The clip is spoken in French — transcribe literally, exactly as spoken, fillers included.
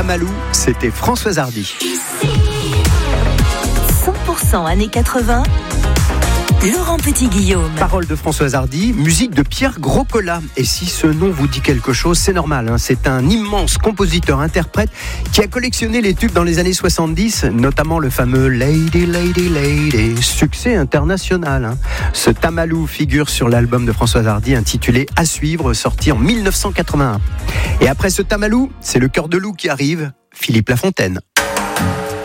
Tamalou, c'était Françoise Hardy. cent pour cent années quatre-vingts, Laurent Petit-Guillaume. Paroles de Françoise Hardy, musique de Pierre Groscola. Et si ce nom vous dit quelque chose, c'est normal. Hein. C'est un immense compositeur-interprète qui a collectionné les tubes dans les années soixante-dix, notamment le fameux Lady, Lady, Lady, succès international. Hein. Ce Tamalou figure sur l'album de Françoise Hardy intitulé À suivre, sorti en mille neuf cent quatre-vingt-un. Et après ce Tamalou, c'est le Cœur de Loup qui arrive, Philippe Lafontaine.